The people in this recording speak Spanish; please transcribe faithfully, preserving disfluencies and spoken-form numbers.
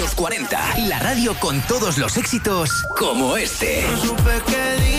Los cuarenta, la radio con todos los éxitos como este. No supe qué